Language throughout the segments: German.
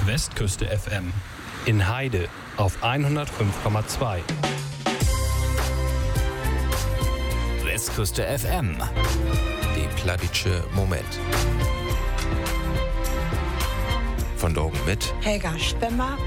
Westküste FM. In Heide auf 105,2. Westküste FM. Die Plattitsche Moment. Von Drogen mit Helga Spemmer.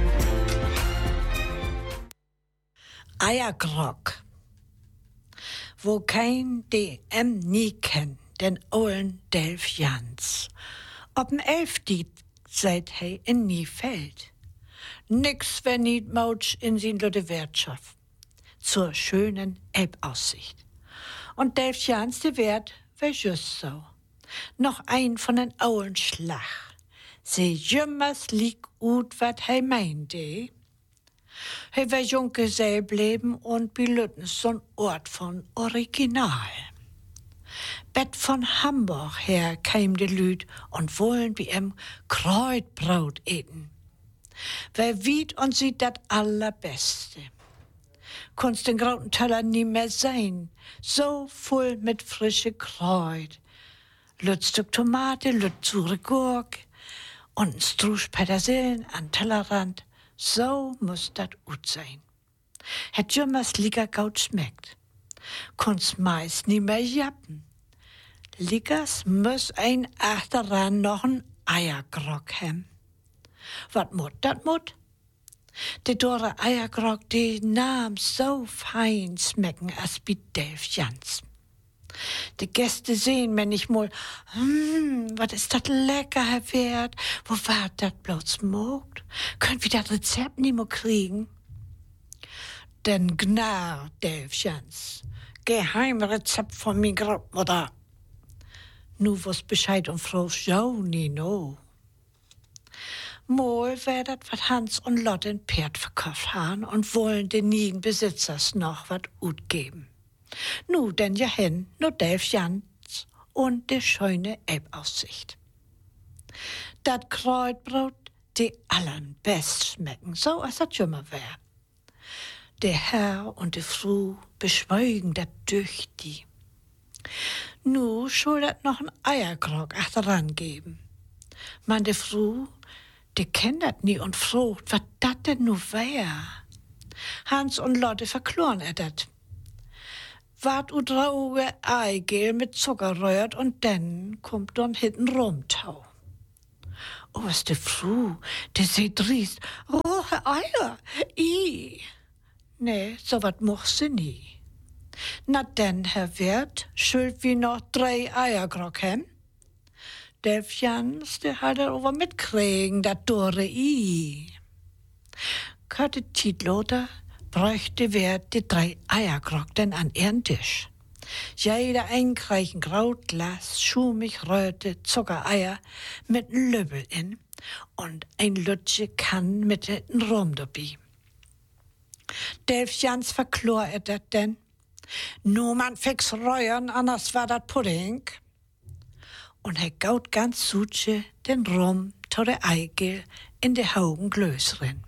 Eiergrog. Wo kein DM nie kennt, den ollen Delf Jans. Ob'n Elfdiet seit he in nie fällt. Nix, wenn niet Mautsch in sin lütte Wirtschaft. Zur schönen Elbaussicht. Und Delf Jans, de Wert, wär just so. Noch ein von den Aulen Schlag. Se jümmers lieg ut, wat he meinte. He wär Junggesell bleiben und belütten so'n Ort von Original. Bett von Hamburg her käm de Lüd und wollen wie Kreutbrot eten. Wer wiet und sieht dat allerbeste. Kunst den grauten Teller nie mehr sein, so voll mit frische Kreut. Lüt Stück Tomate, lüt zure Gurk und ein Strusch Petersilien an Tellerrand. So muss dat ut sein. Het jümmers liger gaut schmeckt. Kunst meist nie mehr jappen. Liggers muss ein achteran noch ein Eiergrog hem. Wat mut, dat mut? De dore Eiergrog, die nahm so fein schmecken as bi Delf Jans. Die Gäste sehen, wenn ich mal, was ist das lecker, Herr Wert? Wo war das bloß mogt? Könnt wir das Rezept nie mehr kriegen? Denn gnar, Delf Jans, Geheimrezept von mi Großmutter. Nu was Bescheid und Frau Schau nie no. Mal wär dat wat Hans und Lotte in Pferd verkauft han und wollen den nigen Besitzers noch wat ut geben. Nu denn ja hin, nur Delf Jans und de schöne Elbaussicht. Dat Kreutbrot, die allen best schmecken, so als dat jümmer wär. Der Herr und de Frau beschweigen dat durch die. Nu schuld dat noch ein Eiergrog achteran geben. Man de Frau, die kennt dat nie und frucht, wat dat denn nu wär. Hans und Lotte verkloren dat. Wart u drauge Eigel mit Zucker rührt und dann kommt dann hinten Rumtau. Oh, was de Frau, de seht riest, rohe Eier, Nee, so wat moch sie nie. Na denn, Herr Wirt, schuld wie noch 3 Eiergrog hem? Delf Jans, der hat er over mitkriegen, dat dore Kötte Tietloder bräuchte Wert die 3 Eiergrog denn an ihren Tisch. Jeder einkreichen Grautglas, schumig Röte, Zuckereier mit n Lübbel in und ein Lütsche kann mit n Rum dabei. Delf Jans verklor dat denn. Nu man fix reuern, anders war dat Pudding. Und er gaut ganz suche den Rum to de Eigel in de Haugen Glösrin.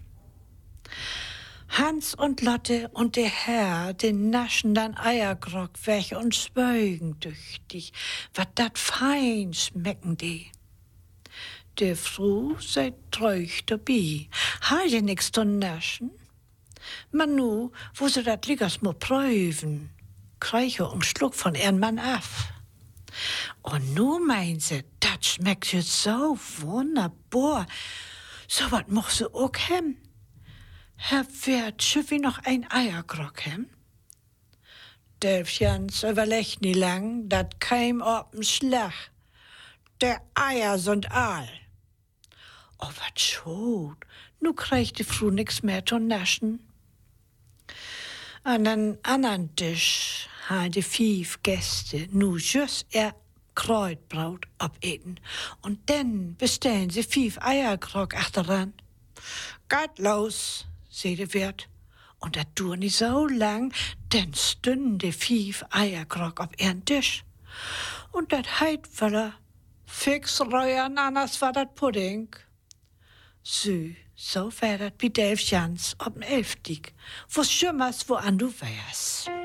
Hans und Lotte und der Herr, den naschen dann Eiergrog weg und schwögen tüchtig, wat dat fein schmecken die. Der Frau seid treuch dabei, ha je nix zu naschen? Man nu, wo sie dat liegers mo prüfen, kreiche und schluck von ihren Mann af. Und nu meint sie, dat schmeckt je so wunderbar, so wat moch sie auch hem. Herr Wirt, schüff wie noch ein Eiergrog hem? Delf Jans überlegt nie lang, dat keim ob'n Schlag. Der Eier sind all. Oh, wat schot, nu kriegt die Frau nix mehr zu naschen. An den anderen Tisch haben die 5 Gäste nu just Kreutbrot abeten. Und dann bestellen sie 5 Eiergrog achteran. Geht los, sagt der Wirt. Und das dauert nicht so lang, denn stünden die 5 Eiergrog auf ihren Tisch. Und das heit voller fix reuern, anders war das Pudding. So wär dat wie Delf Jans ob'n Elfdiek, wo schimmers, wo an du wärst.